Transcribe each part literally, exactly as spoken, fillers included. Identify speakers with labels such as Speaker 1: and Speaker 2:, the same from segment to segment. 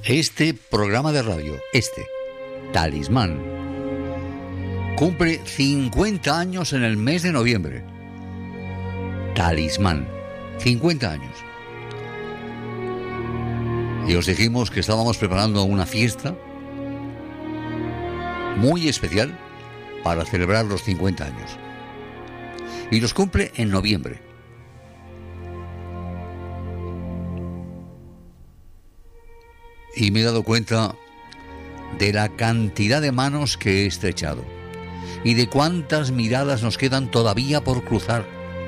Speaker 1: Este programa de radio, este, Talismán, cumple cincuenta años en el mes de noviembre. Talismán, cincuenta años. Y os dijimos que estábamos preparando una fiesta muy especial para celebrar los cincuenta años. Y los cumple en noviembre. Y me he dado cuenta de la cantidad de manos que he estrechado y de cuántas miradas nos quedan todavía por cruzar.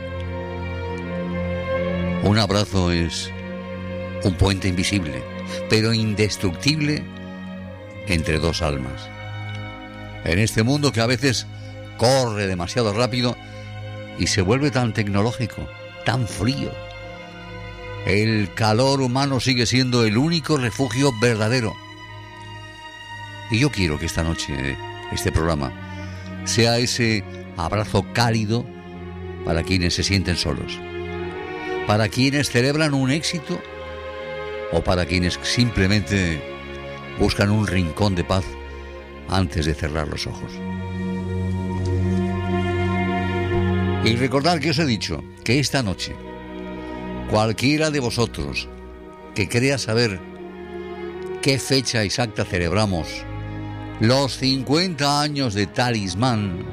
Speaker 1: Un abrazo es un puente invisible, pero indestructible entre dos almas. En este mundo que a veces corre demasiado rápido y se vuelve tan tecnológico, tan frío, el calor humano sigue siendo el único refugio verdadero. Y yo quiero que esta noche, este programa, sea ese abrazo cálido para quienes se sienten solos, para quienes celebran un éxito o para quienes simplemente buscan un rincón de paz antes de cerrar los ojos. Y recordar que os he dicho que esta noche cualquiera de vosotros que crea saber qué fecha exacta celebramos los cincuenta años de Talismán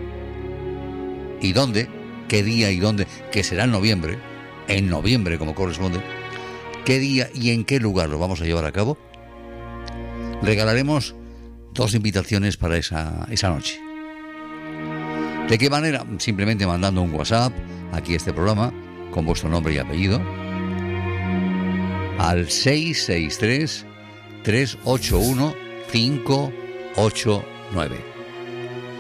Speaker 1: y dónde, qué día y dónde, que será en noviembre, en noviembre como corresponde, qué día y en qué lugar lo vamos a llevar a cabo, regalaremos dos invitaciones para esa, esa noche. ¿De qué manera? Simplemente mandando un WhatsApp aquí a este programa con vuestro nombre y apellido al seis seis tres, tres ocho uno, cinco ocho nueve.